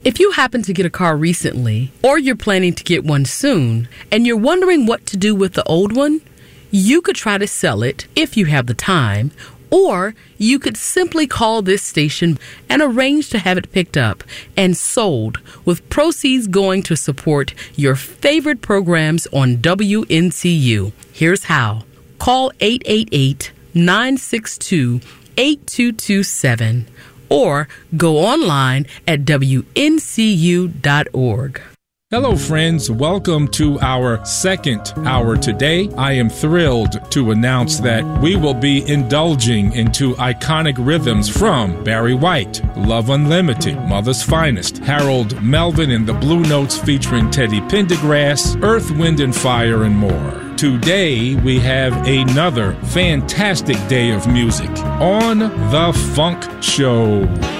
If you happen to get a car recently, or you're planning to get one soon, and you're wondering what to do with the old one, you could try to sell it if you have the time, or you could simply call this station and arrange to have it picked up and sold, with proceeds going to support your favorite programs on WNCU. Here's how. Call 888-962-8227 or go online at WNCU.org. Hello, friends. Welcome to our second hour today. I am thrilled to announce that we will be indulging into iconic rhythms from Barry White, Love Unlimited, Mother's Finest, Harold Melvin and the Blue Notes featuring Teddy Pendergrass, Earth, Wind and Fire, and more. Today, we have another fantastic day of music on The Funk Show.